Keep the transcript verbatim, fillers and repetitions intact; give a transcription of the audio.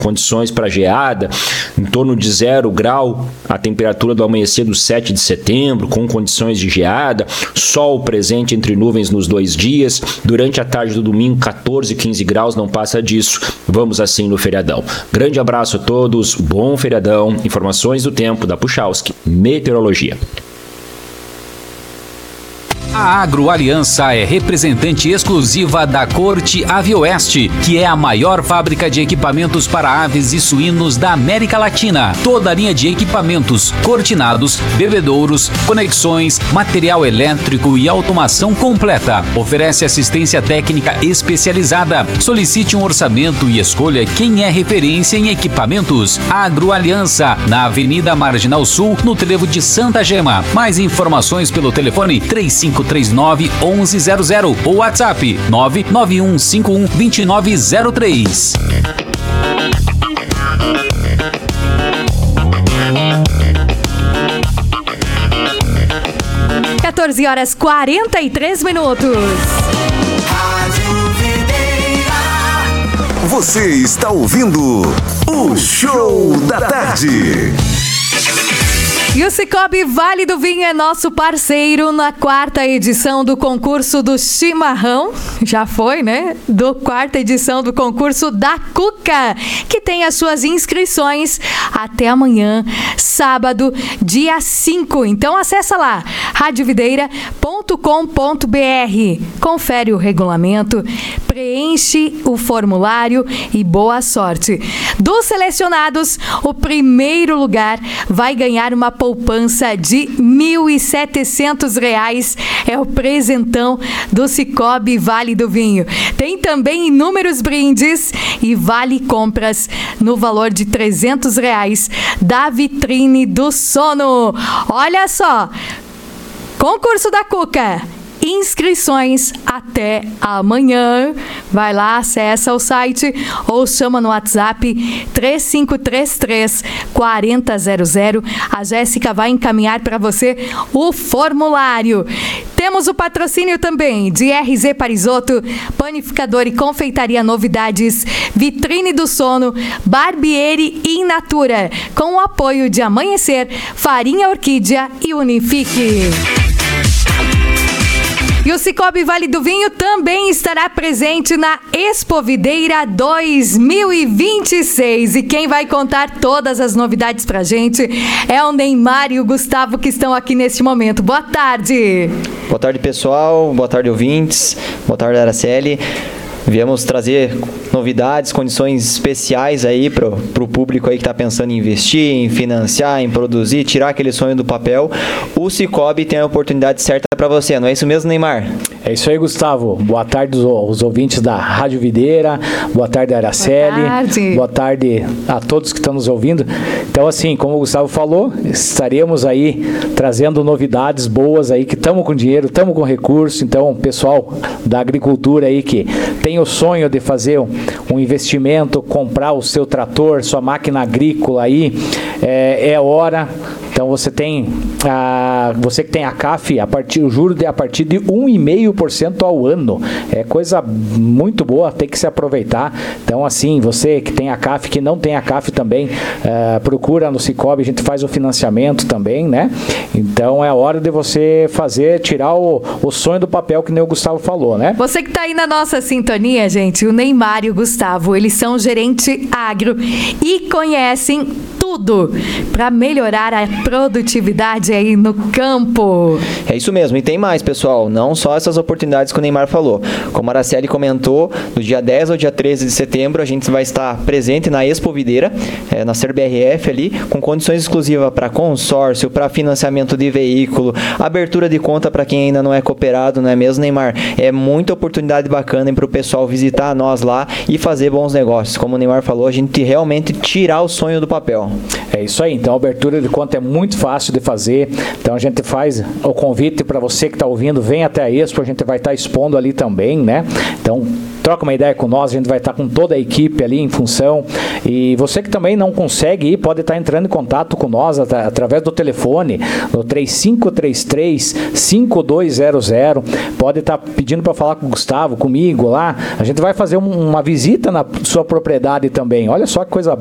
condições para geada, em torno de zero grau, a temperatura do amanhecer do sete de setembro, com condições de geada, sol presente entre nuvens nos dois dias, durante a tarde do domingo, catorze, quinze graus, não passa disso, vamos assim no feriadão. Grande abraço a todos, bom feriadão, informações do tempo da Puchalski, Meteorologia. A Agroaliança é representante exclusiva da Corte Avioeste, que é a maior fábrica de equipamentos para aves e suínos da América Latina. Toda a linha de equipamentos, cortinados, bebedouros, conexões, material elétrico e automação completa. Oferece assistência técnica especializada. Solicite um orçamento e escolha quem é referência em equipamentos. Agroaliança, na Avenida Marginal Sul, no trevo de Santa Gema. Mais informações pelo telefone três cinco três nove, onze zero zero ou WhatsApp nove nove um cinco um, dois nove zero três. quatorze horas e quarenta e três minutos. Você está ouvindo o Show da Tarde. E o Cicobi Vale do Vinho é nosso parceiro na quarta edição do concurso do chimarrão. Já foi, né? Do quarta edição do concurso da Cuca, que tem as suas inscrições até amanhã, sábado, dia cinco. Então acessa lá, rádio videira ponto com ponto b r. Confere o regulamento, preenche o formulário e boa sorte. Dos selecionados, o primeiro lugar vai ganhar uma poupança de mil e setecentos reais. É o presentão do Cicobi Vale do Vinho. Tem também inúmeros brindes e vale compras no valor de trezentos reais da vitrine do sono. Olha só, concurso da Cuca. Inscrições até amanhã. Vai lá, acessa o site ou chama no WhatsApp três cinco três três, quatro zero zero zero. A Jéssica vai encaminhar para você o formulário. Temos o patrocínio também de R Z Parisotto, Panificador e Confeitaria Novidades, Vitrine do Sono, Barbieri e Natura, com o apoio de Amanhecer, Farinha Orquídea e Unifique. E o Cicobi Vale do Vinho também estará presente na Expo Videira dois mil e vinte e seis. E quem vai contar todas as novidades pra gente é o Neymar e o Gustavo, que estão aqui neste momento. Boa tarde! Boa tarde, pessoal. Boa tarde, ouvintes. Boa tarde, Araceli. Viemos trazer novidades, condições especiais aí para o público aí que está pensando em investir, em financiar, em produzir, tirar aquele sonho do papel. O Cicobi tem a oportunidade certa para você, não é isso mesmo, Neymar? É isso aí, Gustavo. Boa tarde aos ouvintes da Rádio Videira. Boa tarde, Araceli. Boa tarde. Boa tarde a todos que estão nos ouvindo. Então, assim, como o Gustavo falou, estaremos aí trazendo novidades boas aí, que estamos com dinheiro, estamos com recurso. Então, pessoal da agricultura aí que tem o sonho de fazer um, um investimento, comprar o seu trator, sua máquina agrícola aí, é, é hora. Então você tem a, você que tem a C A F, a partir, o juro é a partir de um vírgula cinco por cento ao ano. É coisa muito boa, tem que se aproveitar. Então, assim, você que tem a C A F, que não tem a C A F também, é, procura no Cicobi, a gente faz o financiamento também, né? Então é hora de você fazer, tirar o, o sonho do papel, que nem o Gustavo falou, né? Você que está aí na nossa sintonia, gente, o Neymar e o Gustavo, eles são gerente agro e conhecem tudo para melhorar a produtividade aí no campo. É isso mesmo, e tem mais, pessoal, não só essas oportunidades que o Neymar falou. Como a Araceli comentou, do dia dez ao dia treze de setembro, a gente vai estar presente na Expo Videira, é, na C B R F ali, com condições exclusivas para consórcio, para financiamento de veículo, abertura de conta para quem ainda não é cooperado, não é mesmo, Neymar? É muita oportunidade bacana para o pessoal visitar nós lá e fazer bons negócios. Como o Neymar falou, a gente realmente tirar o sonho do papel. então. É isso aí. Então, a abertura de conta é muito fácil de fazer. Então, a gente faz o convite para você que está ouvindo, vem até a Expo, a gente vai estar tá expondo ali também, né? Então, troca uma ideia com nós, a gente vai estar tá com toda a equipe ali em função. E você que também não consegue ir, pode estar tá entrando em contato com nós at- através do telefone, no três cinco três três, cinco dois zero zero. Pode estar tá pedindo para falar com o Gustavo, comigo lá. A gente vai fazer um, uma visita na sua propriedade também. Olha só que coisa